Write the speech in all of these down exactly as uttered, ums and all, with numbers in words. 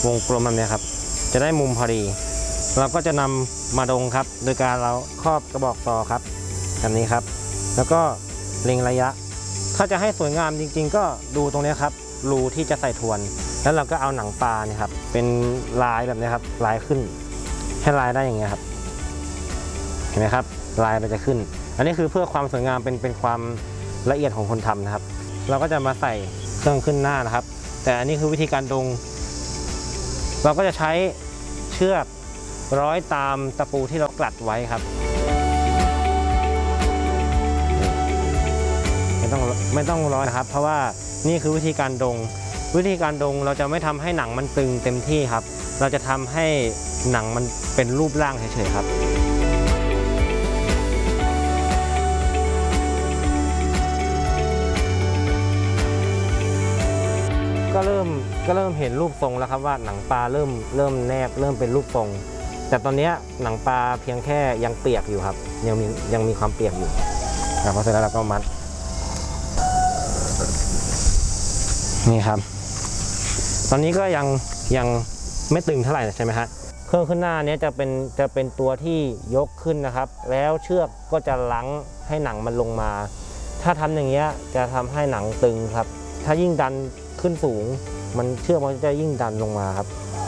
วงกลมแบบนี้ครับจะได้มุมพอดีเราก็จะนำมาดงครับโดยการเราครอบกระบอกซอครับแบบนี้ครับแล้วก็เล็งระยะถ้าจะให้สวยงามจริงๆก็ดูตรงนี้ครับรูที่จะใส่ทวนแล้วเราก็เอาหนังปลาเนี่ยครับเป็นลายแบบนี้ครับลายขึ้นให้ลายได้อย่างเงี้ยครับเห็นไหมครับลายมันจะขึ้นอันนี้คือเพื่อความสวยงามเป็นเป็นความละเอียดของคนทำนะครับเราก็จะมาใส่เครื่องขึ้นหน้านะครับแต่อันนี้คือวิธีการดงเราก็จะใช้เชือกร้อยตามตะปูที่เรากลัดไว้ครับไม่ต้องไม่ต้องร้อยนะครับเพราะว่านี่คือวิธีการดงวิธีการดงเราจะไม่ทำให้หนังมันตึงเต็มที่ครับเราจะทำให้หนังมันเป็นรูปร่างเฉยๆครับก็เริ่มก็เริ่มเห็นรูปทรงแล้วครับว่าหนังปลาเริ่มเริ่มแนบเริ่มเป็นรูปทรงแต่ตอนนี้หนังปลาเพียงแค่ยังเปียกอยู่ครับยังมียังมีความเปียกอยู่พอเสร็จแล้วเราก็มัดนี่ครับตอนนี้ก็ยังยังไม่ตึงเท่าไหร่ใช่ไหมฮะเครื่องขึ้นหน้านี้จะเป็นจะเป็นตัวที่ยกขึ้นนะครับแล้วเชือกก็จะลังให้หนังมันลงมาถ้าทำอย่างเงี้ยจะทำให้หนังตึงครับถ้ายิ่งดันขึ้นสูงมันเชือกมันจะยิ่งดันลงมาครับ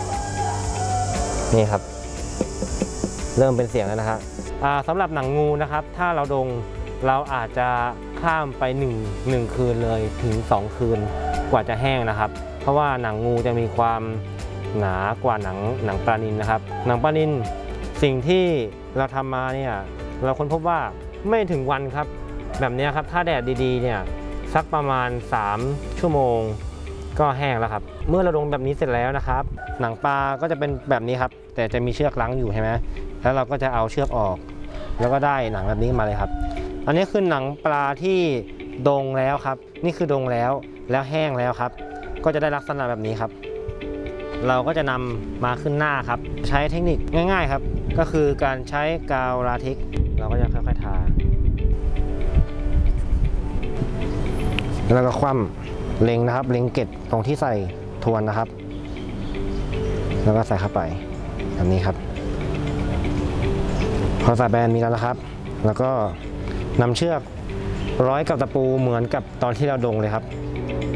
นี่ครับเริ่มเป็นเสียงแล้วนะครับสำหรับหนังงูนะครับถ้าเราดงเราอาจจะข้ามไปหนึ่ง หนึ่งคืนเลยถึงสองคืนกว่าจะแห้งนะครับเพราะว่าหนังงูจะมีความหนากว่าหนังหนังปลานิลนะครับหนังปลานิลสิ่งที่เราทำมาเนี่ยเราค้นพบว่าไม่ถึงวันครับแบบนี้ครับถ้าแดดดีๆเนี่ยสักประมาณสามชั่วโมงก็แห้งแล้วครับเมื่อเราดงแบบนี้เสร็จแล้วนะครับหนังปลาก็จะเป็นแบบนี้ครับแต่จะมีเชือกลังอยู่ใช่ไหมแล้วเราก็จะเอาเชือกออกแล้วก็ได้หนังแบบนี้มาเลยครับอันนี้คือหนังปลาที่ดงแล้วครับนี่คือดงแล้วแล้วแห้งแล้วครับก็จะได้ลักษณะแบบนี้ครับเราก็จะนำมาขึ้นหน้าครับใช้เทคนิคง่ายๆครับก็คือการใช้กาวลาเท็กซ์เราก็จะค่อยๆทาแล้วก็คว่ำเล็งนะครับเล็งเกล็ดตรงที่ใส่ทวนนะครับแล้วก็ใส่เข้าไปแบบนี้ครับพอใส่ไปมีแล้วนะครับแล้วก็นำเชือกร้อยกับตะปูเหมือนกับตอนที่เราดงเลยครับ